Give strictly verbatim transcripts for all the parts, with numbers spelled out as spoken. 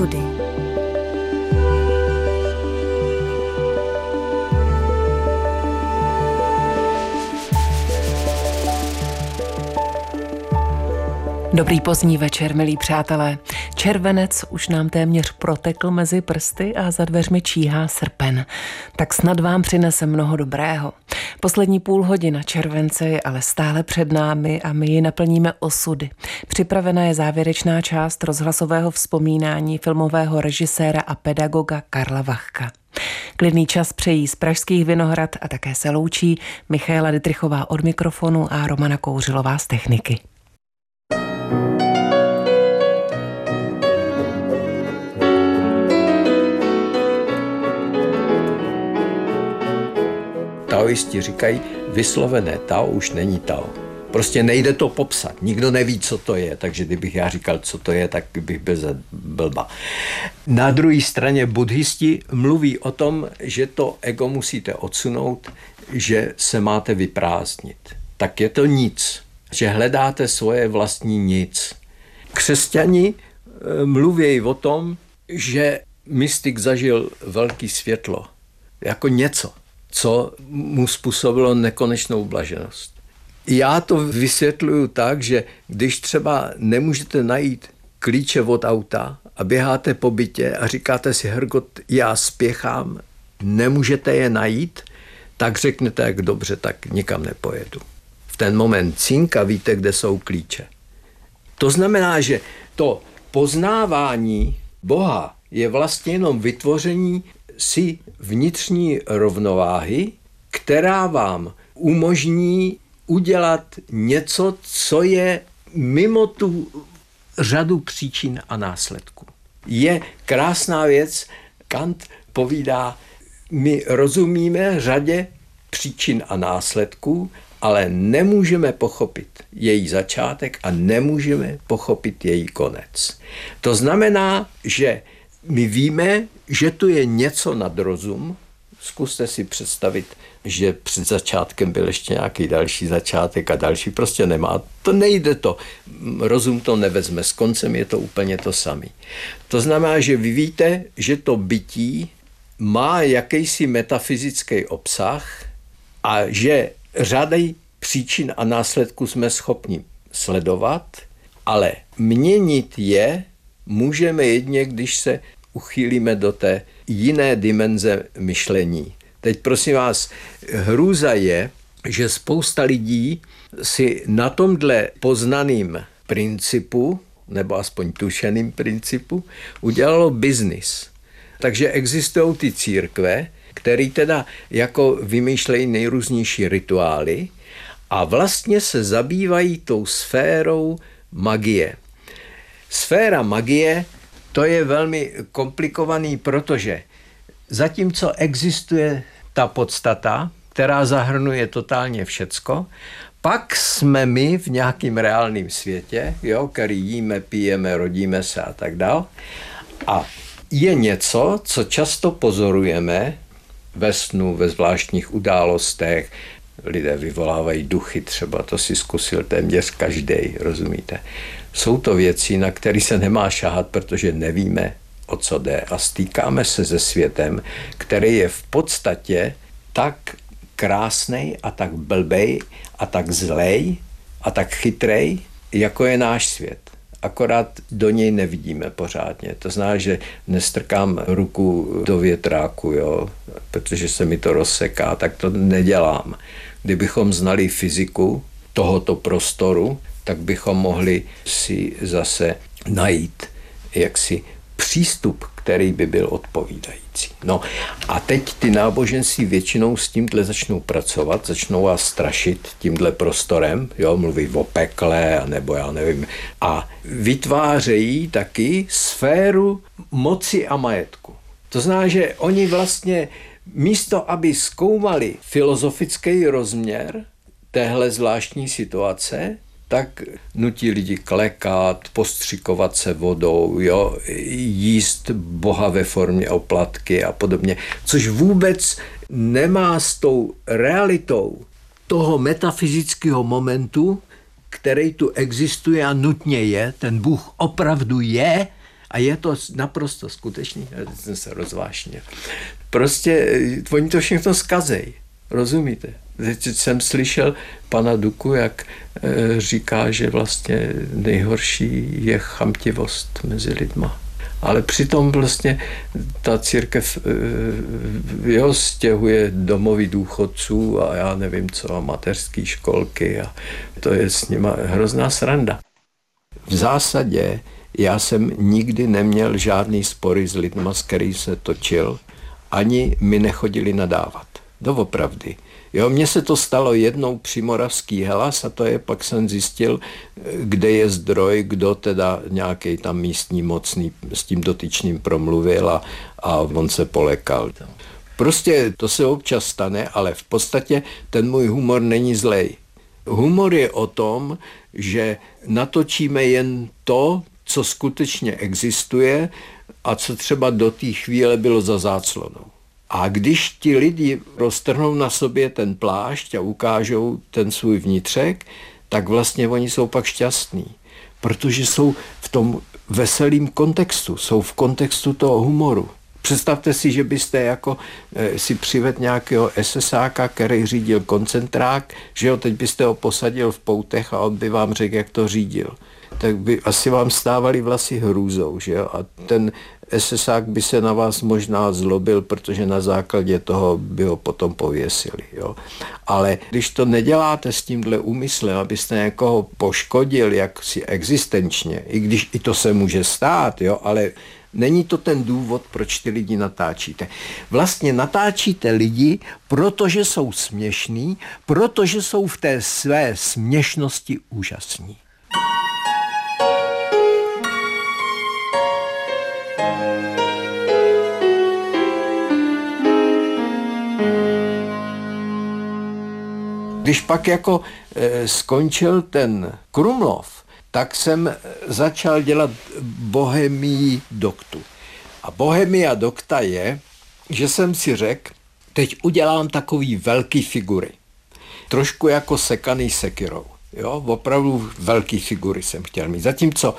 osudy. Dobrý pozdní večer, milí přátelé. Červenec už nám téměř protekl mezi prsty a za dveřmi číhá srpen. Tak snad vám přinese mnoho dobrého. Poslední půl hodina července je ale stále před námi a my ji naplníme osudy. Připravena je závěrečná část rozhlasového vzpomínání filmového režiséra a pedagoga Karla Vachka. Klidný čas přejí z Pražských Vinohrad a také se loučí Michaela Dittrichová od mikrofonu a Romana Kouřilová z techniky. Taoisti říkají, vyslovené Tao už není Tao. Prostě nejde to popsat, nikdo neví, co to je, takže kdybych já říkal, co to je, tak bych byl za blba. Na druhé straně buddhisti mluví o tom, že to ego musíte odsunout, že se máte vyprázdnit. Tak je to nic, že hledáte svoje vlastní nic. Křesťani mluví o tom, že mystik zažil velký světlo, jako něco, co mu způsobilo nekonečnou blaženost. Já to vysvětluju tak, že když třeba nemůžete najít klíče od auta a běháte po bytě a říkáte si, Hergot, já spěchám, nemůžete je najít, tak řeknete, jak dobře, tak nikam nepojedu. V ten moment cinka víte, kde jsou klíče. To znamená, že to poznávání Boha je vlastně jenom vytvoření si vnitřní rovnováhy, která vám umožní udělat něco, co je mimo tu řadu příčin a následků. Je krásná věc, Kant povídá, my rozumíme řadě příčin a následků, ale nemůžeme pochopit její začátek a nemůžeme pochopit její konec. To znamená, že my víme, že tu je něco nad rozum. Zkuste si představit, že před začátkem byl ještě nějaký další začátek a další prostě nemá. To nejde to. Rozum to nevezme. S koncem je to úplně to samé. To znamená, že vy víte, že to bytí má jakýsi metafyzický obsah a že řady příčin a následků jsme schopni sledovat, ale měnit je můžeme jedně, když se uchýlíme do té jiné dimenze myšlení. Teď prosím vás, hrůza je, že spousta lidí si na tomhle poznaným principu, nebo aspoň tušeným principu, udělalo biznis. Takže existují ty církve, které teda jako vymýšlejí nejrůznější rituály a vlastně se zabývají tou sférou magie. Sféra magie, to je velmi komplikovaný, protože zatímco existuje ta podstata, která zahrnuje totálně všecko, pak jsme my v nějakým reálném světě, jo, který jíme, pijeme, rodíme se a tak dál. A je něco, co často pozorujeme ve snu, ve zvláštních událostech. Lidé vyvolávají duchy, třeba to si zkusil téměř každej, rozumíte? Jsou to věci, na které se nemá šahat, protože nevíme, o co jde a stýkáme se se světem, který je v podstatě tak krásnej a tak blbej a tak zlej a tak chytrej, jako je náš svět. Akorát do něj nevidíme pořádně. To znamená, že nestrkám ruku do větráku, jo, protože se mi to rozseká, tak to nedělám. Kdybychom znali fyziku tohoto prostoru, tak bychom mohli si zase najít jaksi přístup, který by byl odpovídající. No a teď ty náboženství většinou s tímhle začnou pracovat, začnou vás strašit tímhle prostorem, jo, mluví o pekle, nebo já nevím, a vytvářejí taky sféru moci a majetku. To znamená, že oni vlastně místo, aby zkoumali filozofický rozměr téhle zvláštní situace, tak nutí lidi klekat, postřikovat se vodou, jo, jíst Boha ve formě oplatky a podobně, což vůbec nemá s tou realitou toho metafyzického momentu, který tu existuje a nutně je, ten Bůh opravdu je A je to naprosto skutečný, já jsem se rozvášnil. Prostě oni to všechno zkazej, rozumíte? Teď jsem slyšel pana Duku, jak e, říká, že vlastně nejhorší je chamtivost mezi lidma. Ale přitom vlastně ta církev e, jo, stěhuje domovy důchodců a já nevím co, a mateřské školky a to je s nima hrozná sranda. V zásadě já jsem nikdy neměl žádný spory s lidma, s kterým se točil, ani mi nechodili nadávat. Doopravdy. Jo, mně se to stalo jednou při Moravský Hellas a to je, pak jsem zjistil, kde je zdroj, kdo teda nějaký tam místní mocný s tím dotyčným promluvil a, a on se polekal. Prostě to se občas stane, ale v podstatě ten můj humor není zlej. Humor je o tom, že natočíme jen to, co skutečně existuje a co třeba do té chvíle bylo za záclonou. A když ti lidi roztrhnou na sobě ten plášť a ukážou ten svůj vnitřek, tak vlastně oni jsou pak šťastní, protože jsou v tom veselým kontextu, jsou v kontextu toho humoru. Představte si, že byste jako e, si přivedl nějakého esesáka, který řídil koncentrák, že jo, teď byste ho posadil v poutech a on by vám řekl, jak to řídil. Tak by asi vám stávali vlasy hrůzou, že jo, a ten esesák by se na vás možná zlobil, protože na základě toho by ho potom pověsili, jo. Ale když to neděláte s tímhle úmyslem, abyste někoho poškodil jaksi existenčně, i když i to se může stát, jo, ale není to ten důvod, proč ty lidi natáčíte. Vlastně natáčíte lidi, protože jsou směšní, protože jsou v té své směšnosti úžasní. Když pak jako e, skončil ten Krumlov, tak jsem začal dělat Bohemii doktu. A Bohemia dokta je, že jsem si řekl, teď udělám takový velký figury. Trošku jako sekaný sekirou. Jo? Opravdu velký figury jsem chtěl mít. Zatímco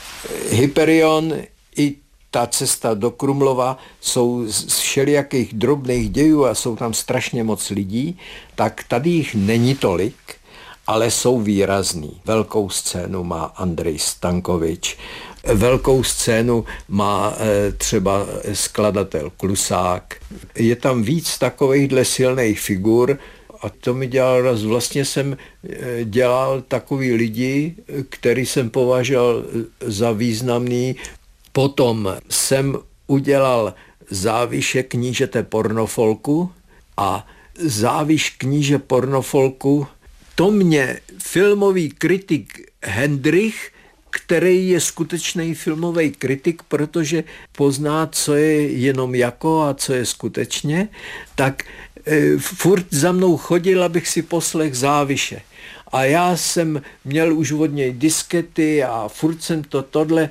Hyperion i ta cesta do Krumlova jsou z všelijakých drobných dějů a jsou tam strašně moc lidí, tak tady jich není tolik, ale jsou výrazný. Velkou scénu má Andrej Stankovič, velkou scénu má e, třeba skladatel Klusák. Je tam víc takovejhle silných figur a to mi dělal raz. Vlastně jsem dělal takový lidi, který jsem považoval za významný. Potom jsem udělal Záviše knížete pornofolku a Záviš kníže pornofolku, to mě filmový kritik Hendrich, který je skutečný filmový kritik, protože pozná, co je jenom jako a co je skutečně, tak e, furt za mnou chodil, abych si poslech Záviše. A já jsem měl už od něj diskety a furt jsem to tohle.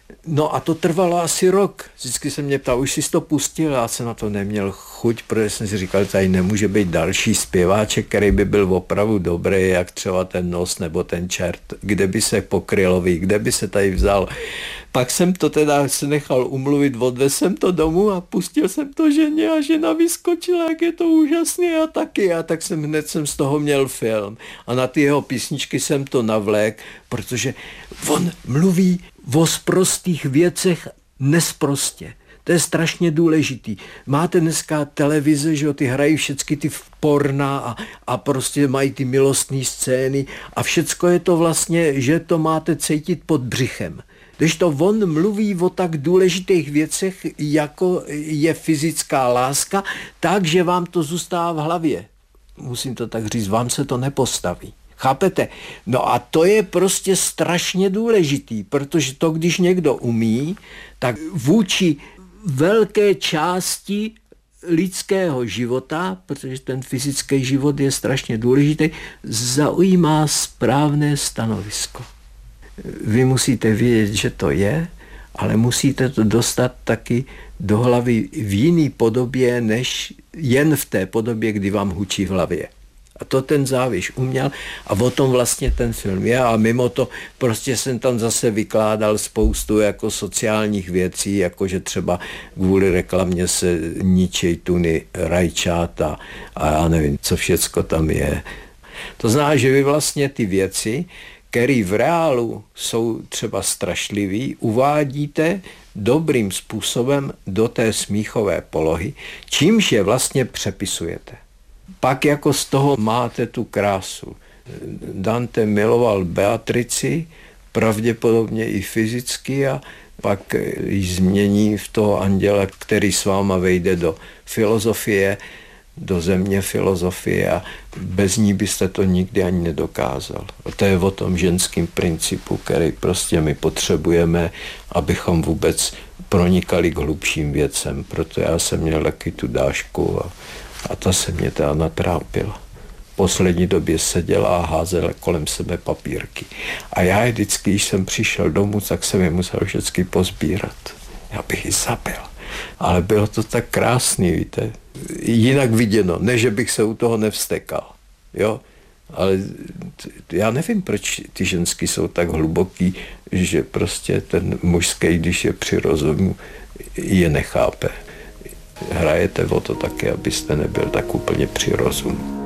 No a to trvalo asi rok. Vždycky se mě ptal, už jsi to pustil, já jsem na to neměl chuť, protože jsem si říkal, že tady nemůže být další zpěváček, který by byl opravdu dobrý, jak třeba ten Nos nebo ten Čert, kde by se pokrylový, kde by se tady vzal. Pak jsem to teda se nechal umluvit, odvezl jsem to domů a pustil jsem to ženě a žena vyskočila, jak je to úžasný a taky. A tak jsem hned jsem z toho měl film. A na ty jeho písničky jsem to navlék, protože on mluví o sprostých věcech nesprostě. To je strašně důležitý. Máte dneska televize, že jo, ty hrají všechny ty porna a, a prostě mají ty milostné scény a všecko je to vlastně, že to máte cítit pod břichem. Když to on mluví o tak důležitých věcech, jako je fyzická láska, takže vám to zůstává v hlavě. Musím to tak říct, vám se to nepostaví. Chápete? No a to je prostě strašně důležitý, protože to, když někdo umí, tak vůči velké části lidského života, protože ten fyzický život je strašně důležitý, zaujímá správné stanovisko. Vy musíte vědět, že to je, ale musíte to dostat taky do hlavy v jiný podobě, než jen v té podobě, kdy vám hučí v hlavě. A to ten Záviš uměl a o tom vlastně ten film je a mimo to prostě jsem tam zase vykládal spoustu jako sociálních věcí, jako že třeba kvůli reklamě se ničej tuny rajčáta a já nevím, co všecko tam je. To znamená, že vy vlastně ty věci, které v reálu jsou třeba strašlivý, uvádíte dobrým způsobem do té smíchové polohy, čímž je vlastně přepisujete. Pak jako z toho máte tu krásu. Dante miloval Beatrici, pravděpodobně i fyzicky a pak ji změní v toho anděla, který s váma vejde do filozofie, do země filozofie a bez ní byste to nikdy ani nedokázal. A to je o tom ženském principu, který prostě my potřebujeme, abychom vůbec pronikali k hlubším věcem. Proto já jsem měl taky tu Dášku a, a ta se mě teda natrápila. V poslední době seděla a házela kolem sebe papírky. A já vždycky, když jsem přišel domů, tak jsem je musel vždycky pozbírat. Já bych ji zabil. Ale bylo to tak krásný, víte. Jinak viděno, ne, že bych se u toho nevstekal. Jo? Ale já nevím, proč ty ženský jsou tak hluboký, že prostě ten mužský, když je při rozumu, je nechápe. Hrajete o to taky, abyste nebyl tak úplně při rozumu.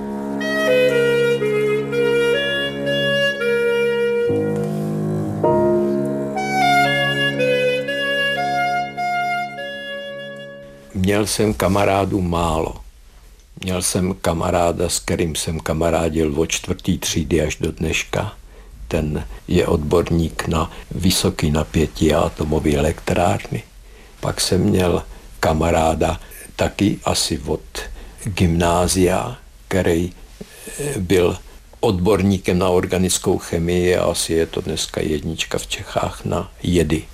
Měl jsem kamarádů málo. Měl jsem kamaráda, s kterým jsem kamarádil od čtvrtý třídy až do dneška. Ten je odborník na vysoké napětí a atomové elektrárny. Pak jsem měl kamaráda taky asi od gymnázia, který byl odborníkem na organickou chemii a asi je to dneska jednička v Čechách na jedy.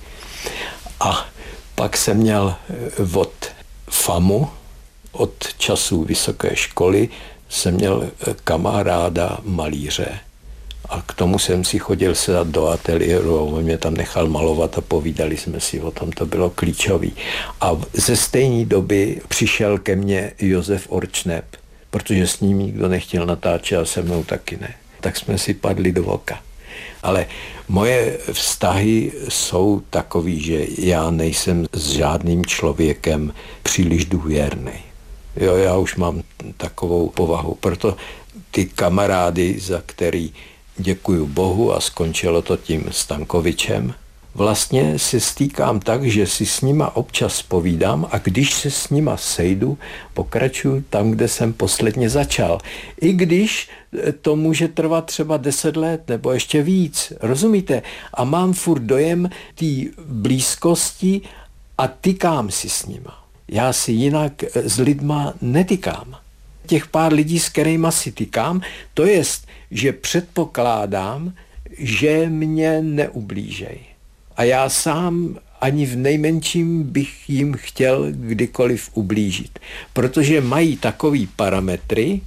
A pak jsem měl od FAMu, od časů vysoké školy, jsem měl kamaráda malíře. A k tomu jsem si chodil sedat do ateliéru a on mě tam nechal malovat a povídali jsme si o tom, to bylo klíčový. A ze stejné doby přišel ke mně Josef Orčneb, protože s ním nikdo nechtěl natáčet a se mnou taky ne. Tak jsme si padli do oka. Ale moje vztahy jsou takový, že já nejsem s žádným člověkem příliš důvěrný. Jo, já už mám takovou povahu. Proto ty kamarády, za který děkuju Bohu a skončilo to tím Stankovičem, vlastně se stýkám tak, že si s nima občas povídám a když se s nima sejdu, pokračuju tam, kde jsem posledně začal. I když to může trvat třeba deset let nebo ještě víc, rozumíte? A mám furt dojem té blízkosti a tykám si s nima. Já si jinak s lidma netykám. Těch pár lidí, s kterýma si tykám, to jest, že předpokládám, že mě neublížej. A já sám ani v nejmenším bych jim chtěl kdykoliv ublížit. Protože mají takový parametry,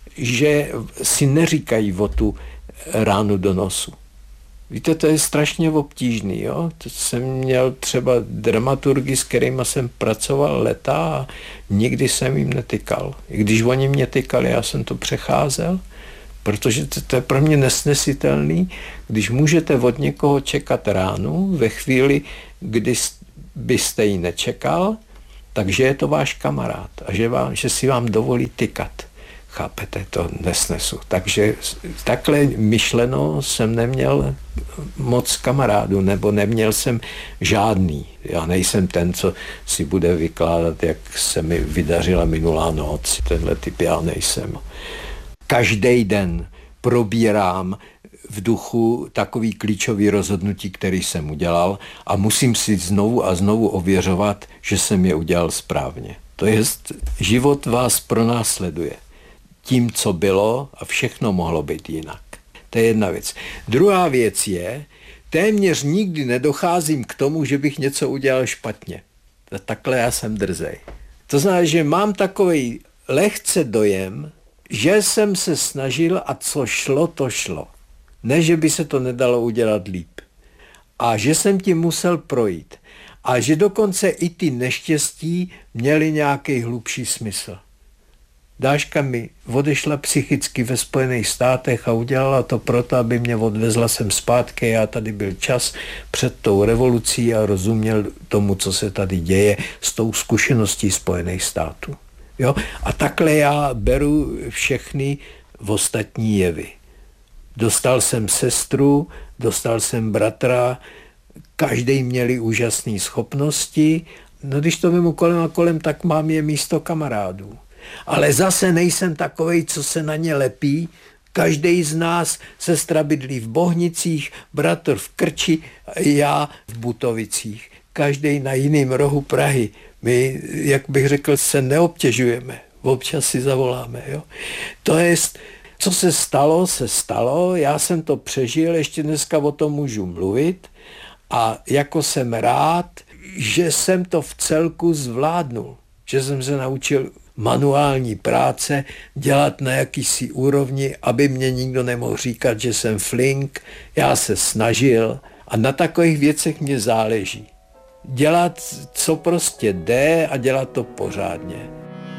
že si neříkají o tu ránu do nosu. Víte, to je strašně obtížný. Jo? To jsem měl třeba dramaturgy, s kterýma jsem pracoval leta a nikdy jsem jim netykal. I když oni mě tykali, já jsem to přecházel, protože to, to je pro mě nesnesitelný, když můžete od někoho čekat ránu ve chvíli, kdy byste ji nečekal, takže je to váš kamarád a že, vám, že si vám dovolí tykat. Chápete, to nesnesu. Takže takhle myšleno jsem neměl moc kamarádů, nebo neměl jsem žádný. Já nejsem ten, co si bude vykládat, jak se mi vydařila minulá noc. Tenhle typ já nejsem. Každý den probírám v duchu takový klíčový rozhodnutí, který jsem udělal a musím si znovu a znovu ověřovat, že jsem je udělal správně. To jest, život vás pronásleduje tím, co bylo a všechno mohlo být jinak. To je jedna věc. Druhá věc je, téměř nikdy nedocházím k tomu, že bych něco udělal špatně. Takhle já jsem drzej. To znamená, že mám takový lehce dojem, že jsem se snažil a co šlo, to šlo. Ne, že by se to nedalo udělat líp. A že jsem tím musel projít. A že dokonce i ty neštěstí měly nějaký hlubší smysl. Dáška mi odešla psychicky ve Spojených státech a udělala to proto, aby mě odvezla sem zpátky. Já tady byl čas před tou revolucí a rozuměl tomu, co se tady děje s tou zkušeností Spojených států. Jo? A takhle já beru všechny ostatní jevy. Dostal jsem sestru, dostal jsem bratra, každý měli úžasné schopnosti. No když to vemu kolem a kolem, tak mám je místo kamarádů. Ale zase nejsem takovej, co se na ně lepí. Každý z nás, sestra bydlí v Bohnicích, bratr v Krči, já v Butovicích. Každý na jiném rohu Prahy. My, jak bych řekl, se neobtěžujeme. Občas si zavoláme. Jo? To jest, co se stalo, se stalo. Já jsem to přežil, ještě dneska o tom můžu mluvit. A jako jsem rád, že jsem to v celku zvládnul. Že jsem se naučil manuální práce dělat na jakýsi úrovni, aby mě nikdo nemohl říkat, že jsem flink. Já se snažil a na takových věcech mě záleží. Dělat, co prostě jde a dělat to pořádně.